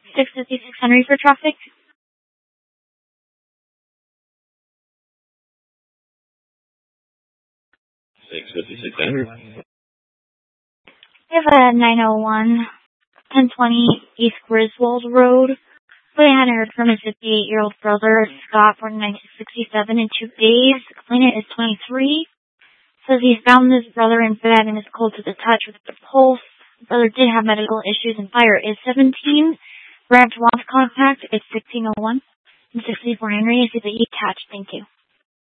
656 Henry for traffic. 656 Henry. We have a 901 1020 East Griswold Road. We hadn't heard from his 58-year-old brother, Scott, born in 1967, in 2 days. The complainant is 23. Says he's found his brother in bed and is cold to the touch with the pulse. The brother did have medical issues and fire is 17. Branch wants contact. It's 1601 and 64 Henry. Is the attached. Thank you.